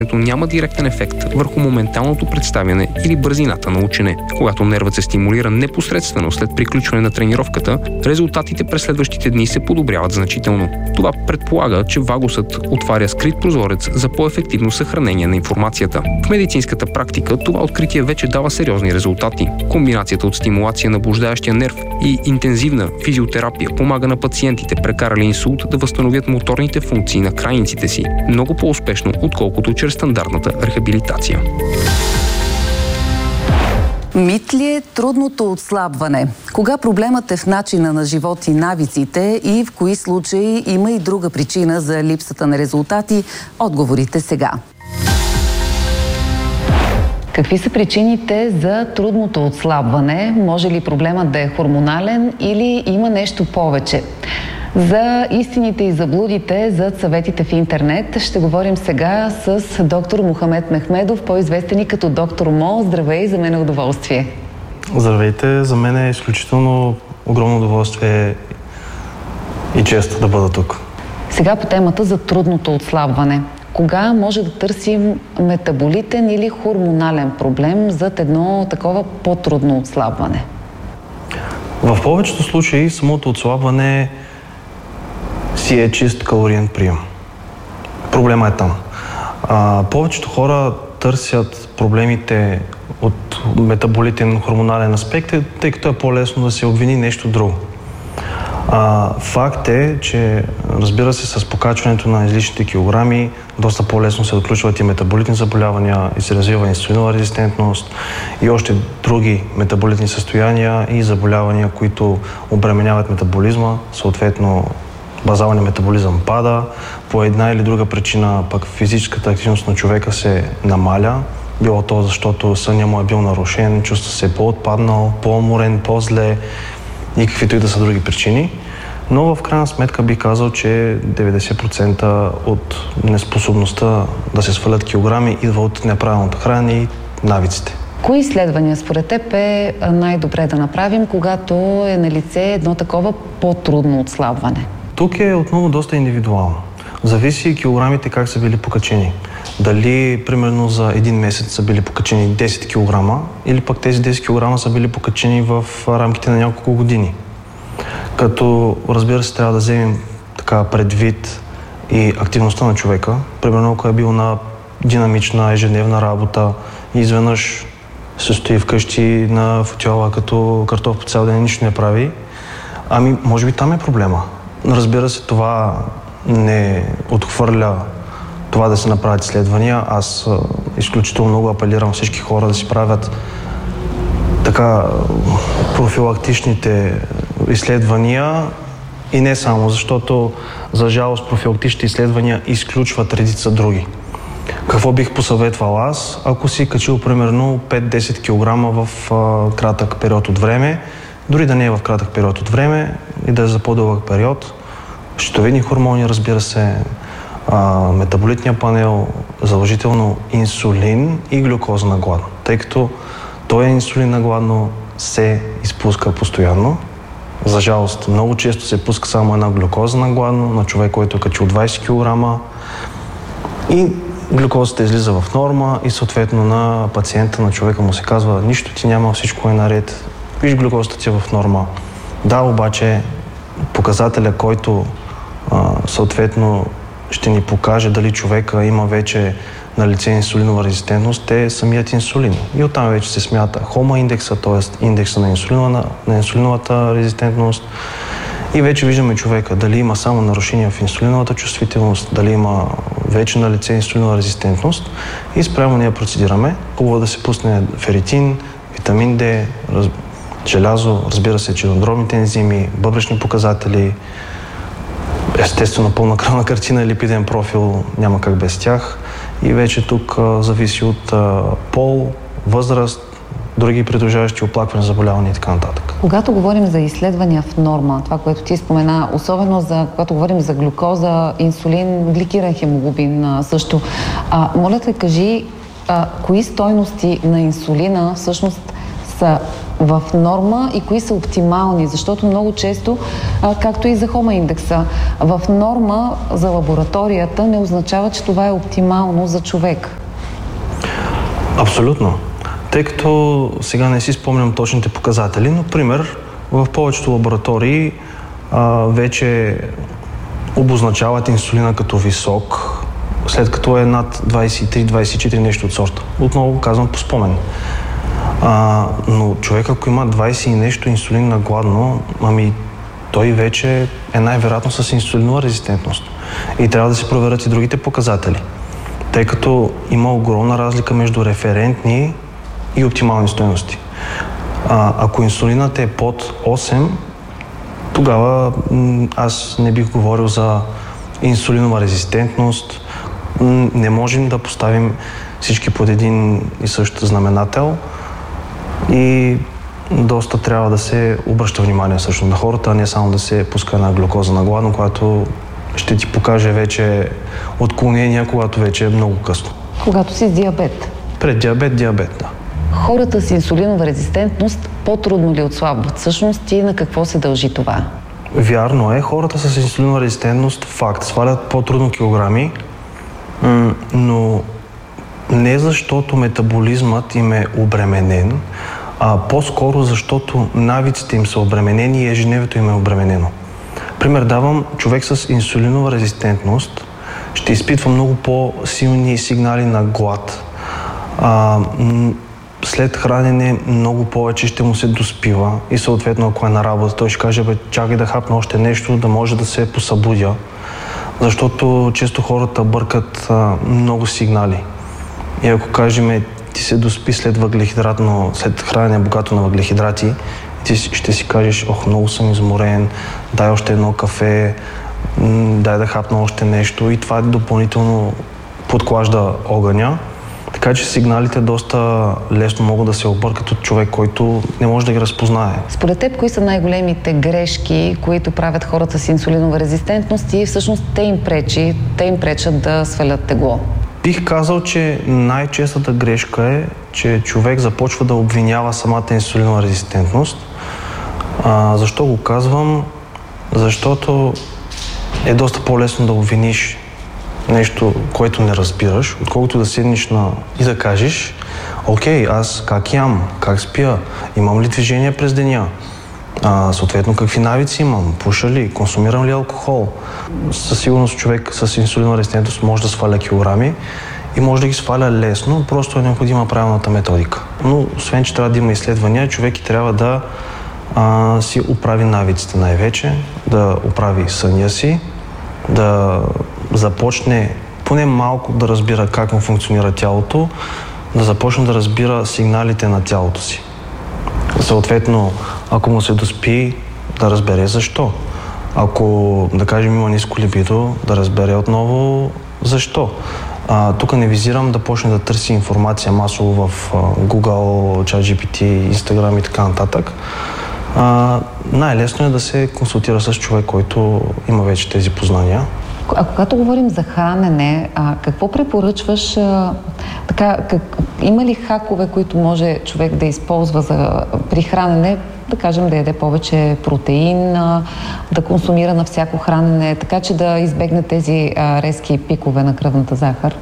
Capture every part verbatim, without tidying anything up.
няма директен ефект върху моменталното представяне или бързината на учене. Когато нервът се стимулира непосредствено след приключване на тренировката, резултатите през следващите дни се подобряват значително. Това предполага, че вагусът отваря скрит прозорец за по-ефективно съхранение на информацията. В медицинската практика това откритие вече дава сериозни резултати. Комбинацията от стимулация на блуждаещия нерв и интензивна физиотерапия помага на пациентите, прекарали инсулт, да възстановят моторните функции на крайниците си много по-успешно, отколкото чрез стандартната рехабилитация. Мит ли е трудното отслабване? Кога проблемът е в начина на живот и навиците и в кои случаи има и друга причина за липсата на резултати? Отговорите сега. Какви са причините за трудното отслабване? Може ли проблемът да е хормонален или има нещо повече? За истините и заблудите, за съветите в интернет ще говорим сега с доктор Мохамед Мехмедов, по-известен и като доктор Мо. Здравей, за мен е удоволствие. Здравейте, за мен е изключително огромно удоволствие и често да бъда тук. Сега по темата за трудното отслабване. Кога може да търсим метаболитен или хормонален проблем зад едно такова по-трудно отслабване? В повечето случаи самото отслабване си е чист калориен прием. Проблема е там. А, повечето хора търсят проблемите от метаболитен хормонален аспект, тъй като е по-лесно да се обвини нещо друго. А, факт е, че разбира се, с покачването на излишните килограми доста по-лесно се отключват и метаболитни заболявания, и се развива инсулинова резистентност и още други метаболитни състояния и заболявания, които обременяват метаболизма, съответно базалният метаболизъм пада, по една или друга причина пък физическата активност на човека се намаля, било то защото съня му е бил нарушен, чувства се по-отпаднал, по-уморен, по-зле и каквито и да са други причини. Но в крайна сметка би казал, че деветдесет процента от неспособността да се свалят килограми идва от неправилното хранене и навиците. Кои изследвания според теб е най-добре да направим, когато е налице едно такова по-трудно отслабване? Тук е отново доста индивидуално. Зависи килограмите как са били покачени. Дали, примерно, за един месец са били покачени десет килограма или пък тези десет килограма са били покачени в рамките на няколко години. Като, разбира се, трябва да вземем така предвид и активността на човека. Примерно, ако е бил на динамична ежедневна работа и изведнъж се стои вкъщи на футюала като картоф по цял ден, нищо не прави, ами може би там е проблема. Разбира се, това не отхвърля това да се направят изследвания. Аз а, изключително много апелирам всички хора да си правят така профилактичните изследвания и не само, защото за жалост профилактичните изследвания изключват редица други. Какво бих посъветвал аз, ако си качил примерно пет до десет килограма в а, кратък период от време, дори да не е в кратък период от време и да е за по-дълъг период, щитовидни хормони, разбира се, а, метаболитния панел, задължително инсулин и глюкоза на гладно, тъй като той инсулин на гладно се изпуска постоянно. За жалост, много често се пуска само една глюкоза на гладно на човек, който е качил двайсет килограма и глюкозата излиза в норма и съответно на пациента, на човека му се казва: нищо ти няма, всичко е наред, виж, глюкозата ти е в норма. Да, обаче показателя, който а, съответно ще ни покаже дали човека има вече на лице инсулинова резистентност, е самият инсулин. И оттам вече се смята хома индекса, т.е. индекса на, инсулинова, на инсулиновата резистентност. И вече виждаме човека дали има само нарушения в инсулиновата чувствителност, дали има вече на лице инсулинова резистентност и спрямо ние процедираме. Хубаво да се пусне феритин, витамин Д, раз... желязо, разбира се, чинодробните ензими, бъбречни показатели, естествено пълна кръвна картина и липиден профил, няма как без тях. И вече тук а, зависи от а, пол, възраст, други придружаващи оплаквания, заболявания и така нататък. Когато говорим за изследвания в норма, това, което ти спомена, особено за когато говорим за глюкоза, инсулин, гликиран хемоглобин а, също, а, моля те, кажи, а, кои стойности на инсулина всъщност са в норма и кои са оптимални? Защото много често, а, както и за хома индекса, в норма за лабораторията не означава, че това е оптимално за човек. Абсолютно. Тъй като сега не си спомням точните показатели, но, например, в повечето лаборатории а, вече обозначават инсулина като висок, след като е над двайсет и три двайсет и четири нещо от сорта. Отново казвам по спомен. А, но човек, ако има двайсет и нещо инсулин на гладно, ами той вече е най-вероятно с инсулинова резистентност. И трябва да се проверят и другите показатели. Тъй като има огромна разлика между референтни и оптимални стойности. А, ако инсулинът е под осем, тогава м- аз не бих говорил за инсулинова резистентност. М- не можем да поставим всички под един и същ знаменател и доста трябва да се обръща внимание също на хората, а не само да се пуска една глюкоза на гладно, която ще ти покаже вече отклонения, когато вече е много късно. Когато си с диабет? Пред диабет, диабет, да. Хората с инсулинова резистентност по-трудно ли отслабват? Всъщност и на какво се дължи това? Вярно е, хората с инсулинова резистентност, факт, свалят по-трудно килограми, но не защото метаболизмът им е обременен, а по-скоро защото навиците им са обременени и ежедневието им е обременено. Пример давам, човек с инсулинова резистентност ще изпитва много по-силни сигнали на глад. А, след хранене много повече ще му се доспива и съответно, ако е на работа, той ще каже, бе, чакай да хапна още нещо, да може да се посъбудя. Защото често хората бъркат а, много сигнали. И ако кажем, ти се доспи след въглехидратно, след хранене богато на въглехидрати, ти ще си кажеш, ох, много съм изморен, дай още едно кафе, дай да хапна още нещо и това допълнително подклажда огъня. Така че сигналите доста лесно могат да се объркат от човек, който не може да ги разпознае. Според теб, кои са най-големите грешки, които правят хората с инсулинова резистентност и всъщност те им пречи, те им пречат да свалят тегло? Бих казал, че най-честата грешка е, че човек започва да обвинява самата инсулинова резистентност. А, защо го казвам? Защото е доста по-лесно да обвиниш нещо, което не разбираш, отколкото да седнеш на и да кажеш, окей, аз как ям, как спя, имам ли движение през деня, а, съответно какви навици имам, пуша ли, консумирам ли алкохол. Със сигурност човек с инсулинова резистентност може да сваля килограми и може да ги сваля лесно, просто е необходима правилната методика. Но освен, че трябва да има изследвания, човек и трябва да а, си оправи навиците най-вече, да оправи съня си, да започне поне малко да разбира как му функционира тялото, да започне да разбира сигналите на тялото си. Съответно, ако му се доспи, да разбере защо. Ако, да кажем, има ниско либидо, да разбере отново защо. А, тук не визирам да почне да търси информация масово в а, Google, ChatGPT, Instagram и така нататък. А, най-лесно е да се консултира с човек, който има вече тези познания. А когато говорим за хранене, а, какво препоръчваш? А, така, как, има ли хакове, които може човек да използва за, при хранене, да кажем да яде повече протеин, а, да консумира на всяко хранене, така че да избегне тези а, резки пикове на кръвната захар?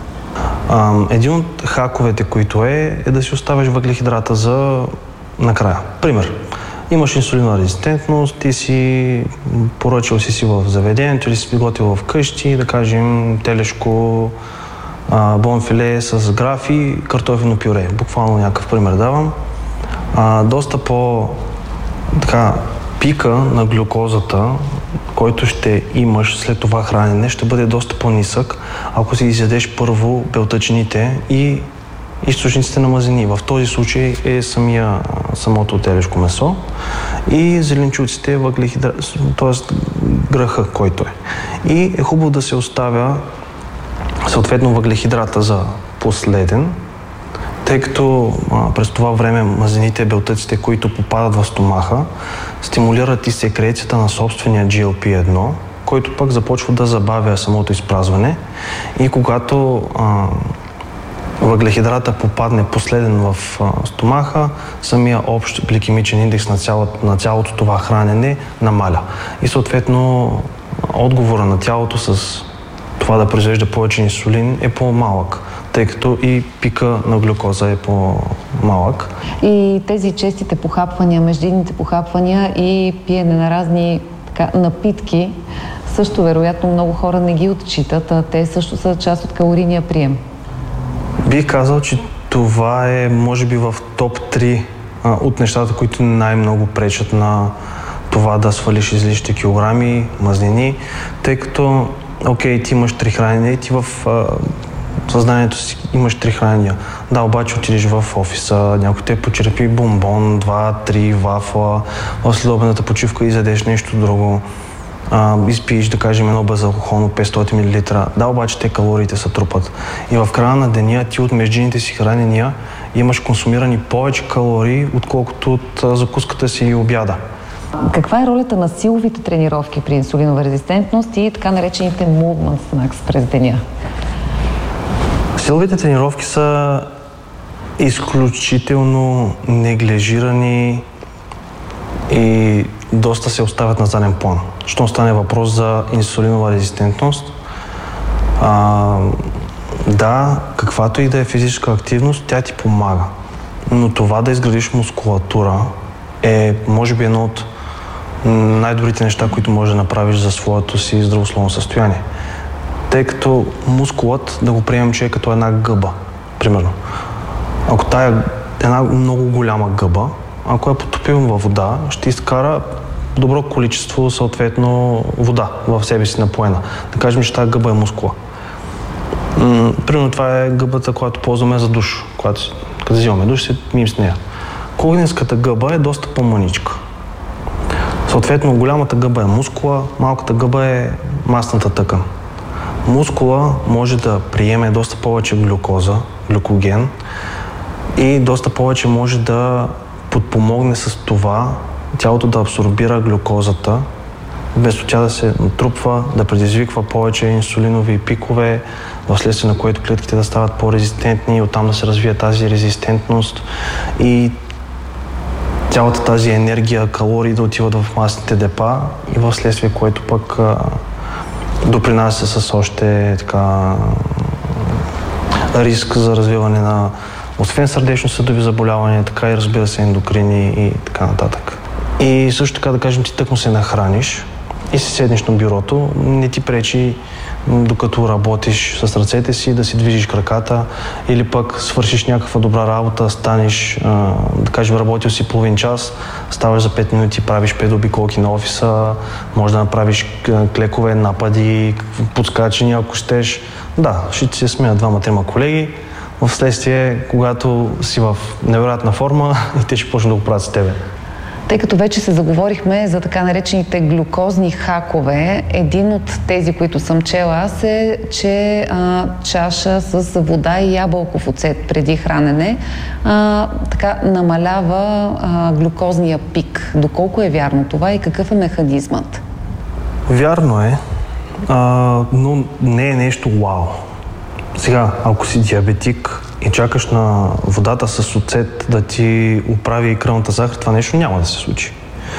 А, един от хаковете, които е, е да си оставяш въглехидрата за накрая. Пример. Имаш инсулинова резистентност, ти си поръчал си си в заведението или си приготвил вкъщи, да кажем телешко, а, бонфиле с графи, картофено пюре. Буквално някакъв пример давам. А, доста по така, пика на глюкозата, който ще имаш след това хранене, ще бъде доста по-нисък, ако си изядеш първо белтъчините и източниците на мазнини. В този случай е самия, самото телешко месо и зеленчуците, въглехидрат, т.е. гръха, който е. И е хубаво да се оставя съответно въглехидрата за последен, тъй като а, през това време мазнините, белтъците, които попадат в стомаха, стимулират и секрецията на собствения джи ел пи едно, който пък започва да забавя самото изпразване и когато а, въглехидрата попадне последен в а, стомаха, самия общ гликемичен индекс на, цяло, на цялото това хранене намаля. И съответно отговора на тялото с това да произвежда повече инсулин е по-малък, тъй като и пика на глюкоза е по-малък. И тези честите похапвания, междинните похапвания и пиене на разни така, напитки, също вероятно много хора не ги отчитат, а те също са част от калорийния прием. Бих казал, че това е, може би, в топ три а, от нещата, които най-много пречат на това да свалиш излишните килограми, мазнини, тъй като, окей, ти имаш три хранения и ти в а, съзнанието си имаш три хранения. Да, обаче отидеш в офиса, някой те почерпи бомбон, два, три, вафла, в следобедната почивка изядеш нещо друго. Uh, изпиеш, да кажем, едно безалкохолно петстотин милилитра. Да, обаче те калориите се трупат. И в края на деня ти от междинните си хранения имаш консумирани повече калории, отколкото от uh, закуската си и обяда. Каква е ролята на силовите тренировки при инсулинова резистентност и така наречените movement snacks през деня? Силовите тренировки са изключително неглижирани и доста се оставят на заден план. Щом стане въпрос за инсулинова резистентност, а, да, каквато и да е физическа активност, тя ти помага. Но това да изградиш мускулатура е, може би, едно от най-добрите неща, които можеш да направиш за своето си здравословно състояние. Тъй като мускулът, да го приемем, че е като една гъба, примерно. Ако тая една много голяма гъба, ако я потопим във вода, ще изкара добро количество, съответно, вода в себе си напоена. Да кажем, че тази гъба е мускула. М- примерно това е гъбата, която ползваме за душ. Когато като взимаме душ, се мием с нея. Коленската гъба е доста по-маничка. Съответно, голямата гъба е мускула, малката гъба е масната тъкан. Мускула може да приеме доста повече глюкоза, глюкоген и доста повече може да подпомогне с това тялото да абсорбира глюкозата, вместо тя да се натрупва, да предизвиква повече инсулинови пикове, вследствие на което клетките да стават по-резистентни и оттам да се развие тази резистентност и цялата тази енергия, калории да отиват в масните депа и вследствие което пък а, допринася с още така риск за развиване на освен сърдечно-съдови заболявания, така и разбира се ендокрини и така нататък. И също така да кажем, ти тъкмо се нахраниш и си седнеш на бюрото, не ти пречи докато работиш с ръцете си да си движиш краката или пък свършиш някаква добра работа, станеш, да кажем, работил си половин час, ставаш за пет минути, правиш пет обиколки на офиса, може да направиш клекове, напади, подскачания, ако щеш. Да, ще ти се смеят двама-трима колеги, вследствие, когато си в невероятна форма и те ще почнат да го правят с тебе. Тъй като вече се заговорихме за така наречените глюкозни хакове, един от тези, които съм чела аз е, че а, чаша с вода и ябълков оцет преди хранене а, така намалява а, глюкозния пик. Доколко е вярно това и какъв е механизмът? Вярно е, а, но не е нещо вау. Сега, ако си диабетик и чакаш на водата с оцет да ти оправи кръвната захар, това нещо няма да се случи.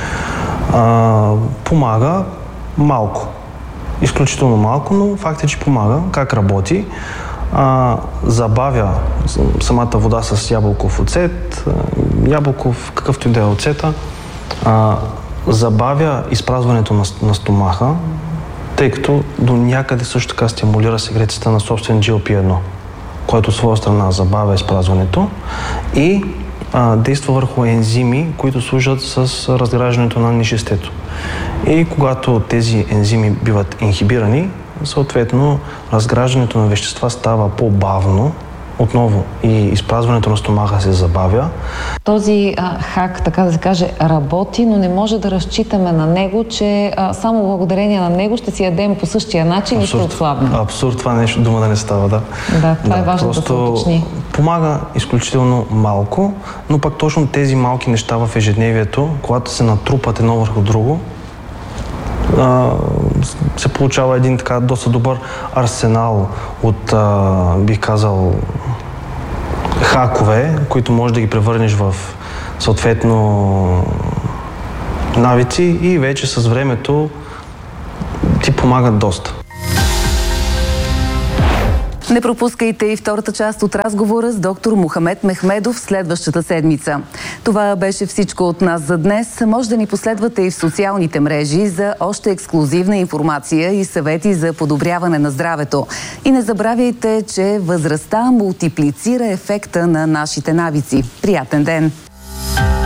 А, помага малко. Изключително малко, но факт е, че помага. Как работи? А, забавя самата вода с ябълков оцет, ябълков, какъвто и да е оцета, а, забавя изпразването на, на стомаха, тъй като до някъде също така стимулира секрецията на собствен джи ел пи едно, който от своя страна забавя изпразването и а, действа върху ензими, които служат с разграждането на нишестето. И когато тези ензими биват инхибирани, съответно разграждането на вещества става по-бавно, отново и изпразването на стомаха се забавя. Този а, хак, така да се каже, работи, но не може да разчитаме на него, че а, само благодарение на него ще си ядем по същия начин Абсурд. И ще отслабнем. Абсурд, това нещо дума да не става, да. Да, това да, е важно да се уточни. Помага изключително малко, но пак точно тези малки неща в ежедневието, когато се натрупат едно върху друго, а, се получава един така доста добър арсенал от, а, бих казал, хакове, които можеш да ги превърнеш в съответно навици и вече с времето ти помагат доста. Не пропускайте и втората част от разговора с доктор Мохамед Мехмедов следващата седмица. Това беше всичко от нас за днес. Може да ни последвате и в социалните мрежи за още ексклузивна информация и съвети за подобряване на здравето. И не забравяйте, че възрастта мултиплицира ефекта на нашите навици. Приятен ден!